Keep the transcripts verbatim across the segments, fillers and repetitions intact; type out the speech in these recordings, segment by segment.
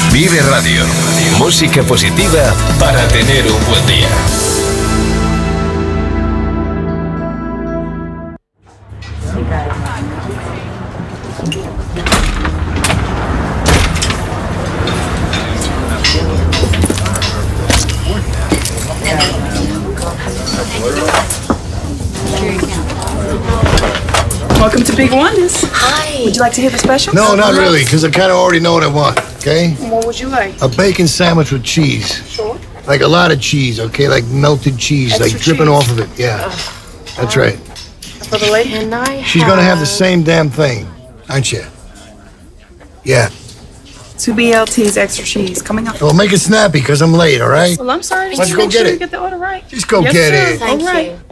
Vive Radio. Música positiva para tener un buen día. Welcome to Big Wonders. Hi. Would you like to hear the special? No, not really, because I kind of already know what I want, okay? What would you like? A bacon sandwich with cheese. Sure. Like a lot of cheese, okay? Like melted cheese, Extra like dripping cheese. off of it, yeah. That's right. For the lady? And I She's gonna have the same damn thing, aren't you? Yeah. Two B L Ts, extra cheese, coming up. Well, make it snappy, because I'm late, all right? Well, I'm sorry. Why don't Just you go make get sure it? you get the order right. Just go Yes, get sir. it. Thank All right. you.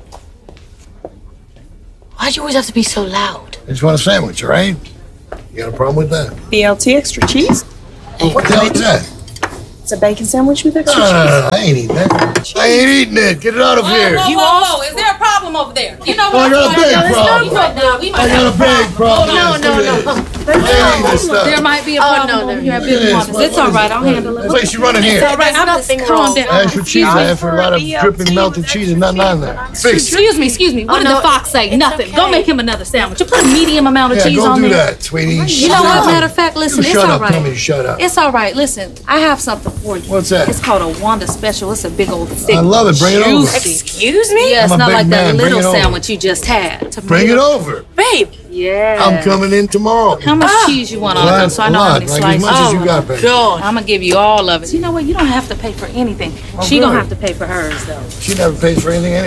Why'd you always have to be so loud? I just want a sandwich, all right? You got a problem with that? B L T, extra cheese. What the hell is that? It's a bacon sandwich with No, extra no, cheese. no, no, I ain't eating that. I ain't eating it. Get it out of here. Whoa, whoa, whoa, is there a problem over there? You know Oh, I what? got a big problem. Right now, we might I have got a big problem. No, no, no. I ain't eating this stuff. There might be a Oh, problem no, over no, here at Look at Big this. Wonders. What- It's what all is right, it? I'll handle it. It's like she's running It's here. all right, I'm just nothing calm wrong. down. Extra cheese, Excuse I me. have for a lot of dripping melted cheese and nothing on there. Fix it. Excuse me, excuse me. What Oh, did no, the fox say? it's Nothing. Go okay. make him another sandwich. You put a medium amount of Yeah, cheese go on do there. that, sweetie. You know what? Matter of fact, listen, You it's shut all up. right. Tell me to shut up. It's all right. Listen, I have something for you. What's that? It's called a Wanda Special. It's a big old thick. I love it. Bring it over. juicy- Excuse me? Yeah, it's I'm a not big like that man. Bring little it over. sandwich you just had. Bring it over. Babe. Yeah. I'm coming in tomorrow. How much cheese you want A on lot, them so I a know how lot, many like as slices? much as you got, baby. God. I'm gonna give you all of it. You know what? You don't have to pay for anything. Oh, she good. gonna have to pay for hers though. She never pays for anything anyway.